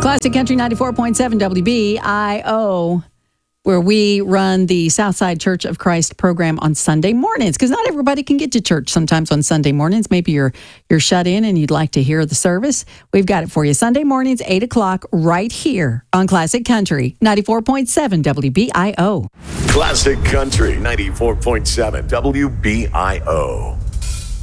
Classic Country 94.7 WBIO, where we run the Southside Church of Christ program on Sunday mornings, because not everybody can get to church sometimes on Sunday mornings. Maybe you're shut in and you'd like to hear the service. We've got it for you. Sunday mornings, 8 o'clock, right here on Classic Country 94.7 WBIO. Classic Country 94.7 WBIO.